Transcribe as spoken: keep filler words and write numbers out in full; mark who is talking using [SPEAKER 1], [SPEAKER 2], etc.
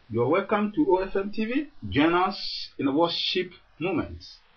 [SPEAKER 1] You are welcome to O F M T V. Join us in a worship moment.